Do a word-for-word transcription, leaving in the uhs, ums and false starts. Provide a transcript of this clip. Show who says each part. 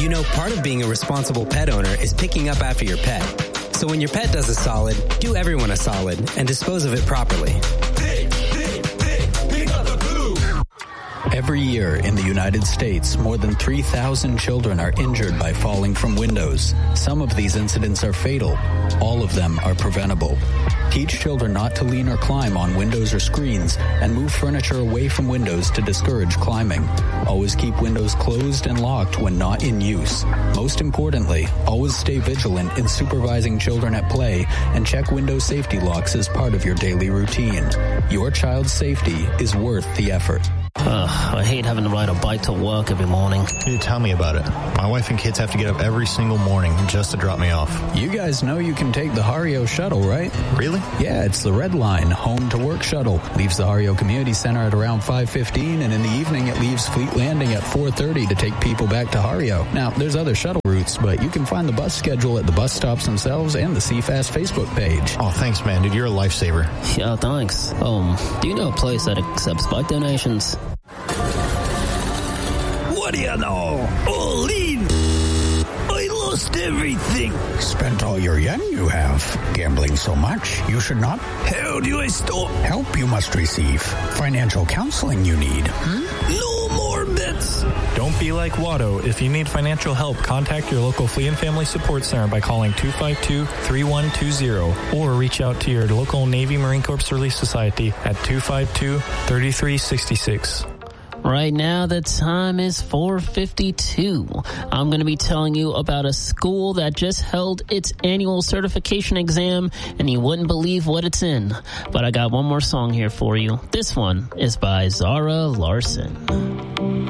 Speaker 1: You know, part of being a responsible pet owner is picking up after your pet. So when your pet does a solid, do everyone a solid and dispose of it properly.
Speaker 2: Pick, pick, pick, pick up the poo.
Speaker 3: Every year in the United States, more than three thousand children are injured by falling from windows. Some of these incidents are fatal. All of them are preventable. Teach children not to lean or climb on windows or screens, and move furniture away from windows to discourage climbing. Always keep windows closed and locked when not in use. Most importantly, always stay vigilant in supervising children at play and check window safety locks as part of your daily routine. Your child's safety is worth the effort.
Speaker 4: Ugh, I hate having to ride a bike to work every morning.
Speaker 5: You tell me about it. My wife and kids have to get up every single morning just to drop me off.
Speaker 3: You guys know you can take the Hario shuttle, right?
Speaker 5: Really?
Speaker 3: Yeah, it's the Red Line home to work shuttle. Leaves the Hario Community Center at around five fifteen, and in the evening it leaves Fleet Landing at four thirty to take people back to Hario. Now, there's other shuttle routes, but you can find the bus schedule at the bus stops themselves and the C FAST Facebook page.
Speaker 5: Oh, thanks, man. Dude, you're a lifesaver.
Speaker 4: Yeah, thanks. Um, do you know a place that accepts bike donations?
Speaker 6: What do you know? All in. I lost everything.
Speaker 7: Spent all your yen you have. Gambling so much, you should not.
Speaker 6: How do I stop?
Speaker 7: Help you must receive. Financial counseling you need.
Speaker 6: Hmm? No more bets.
Speaker 8: Don't be like Watto. If you need financial help, contact your local Flea and Family Support Center by calling two five two, three one two zero or reach out to your local Navy Marine Corps Relief Society at two five two, three three six six.
Speaker 4: Right now, the time is four fifty-two. I'm going to be telling you about a school that just held its annual certification exam, and you wouldn't believe what it's in. But I got one more song here for you. This one is by Zara Larsson.